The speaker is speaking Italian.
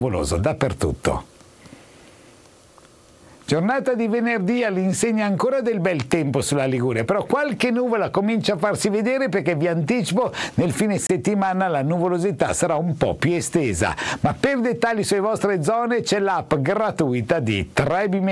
nuvoloso dappertutto. Giornata di venerdì all'insegna ancora del bel tempo sulla Liguria, però qualche nuvola comincia a farsi vedere perché vi anticipo nel fine settimana la nuvolosità sarà un po' più estesa. Ma per dettagli sulle vostre zone c'è l'app gratuita di Trebi